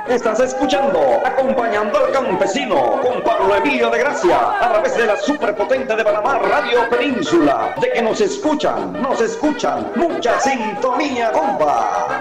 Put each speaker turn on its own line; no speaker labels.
Estás escuchando Acompañando al Campesino con Pablo Emilio de Gracia a través de la superpotente de Panamá Radio Península. De que nos escuchan, mucha sintonía, compa.